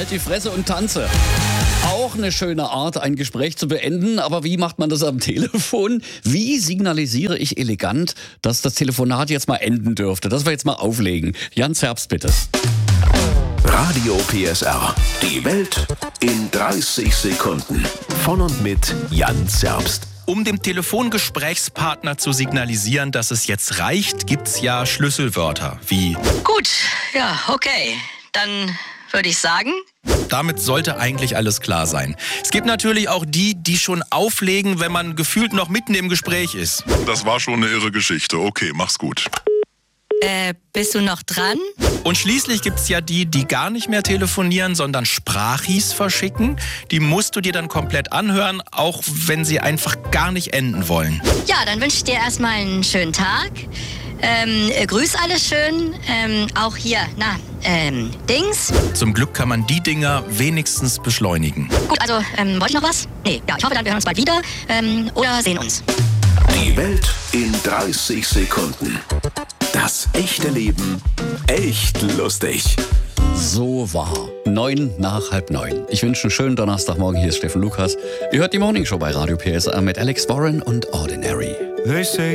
Halt die Fresse und tanze. Auch eine schöne Art, ein Gespräch zu beenden. Aber wie macht man das am Telefon? Wie signalisiere ich elegant, dass das Telefonat jetzt mal enden dürfte? Das wir jetzt mal auflegen. Jan Zerbst, bitte. Radio PSR. Die Welt in 30 Sekunden. Von und mit Jan Zerbst. Um dem Telefongesprächspartner zu signalisieren, dass es jetzt reicht, gibt's ja Schlüsselwörter wie Gut, ja, okay. Dann würde ich sagen... Damit sollte eigentlich alles klar sein. Es gibt natürlich auch die schon auflegen, wenn man gefühlt noch mitten im Gespräch ist. Das war schon eine irre Geschichte. Okay, mach's gut. Bist du noch dran? Und schließlich gibt's ja die gar nicht mehr telefonieren, sondern Sprachis verschicken. Die musst du dir dann komplett anhören, auch wenn sie einfach gar nicht enden wollen. Ja, dann wünsche ich dir erstmal einen schönen Tag. Grüß alle schön. Auch hier, Dings. Zum Glück kann man die Dinger wenigstens beschleunigen. Gut, also, wollte ich noch was? Nee, ja, ich hoffe dann, wir hören uns bald wieder. Oder sehen uns. Die Welt in 30 Sekunden. Das echte Leben echt lustig. So war 8:09. Ich wünsche einen schönen Donnerstagmorgen. Hier ist Steffen Lukas. Ihr hört die Morning Show bei Radio PSR mit Alex Warren und Ordinary.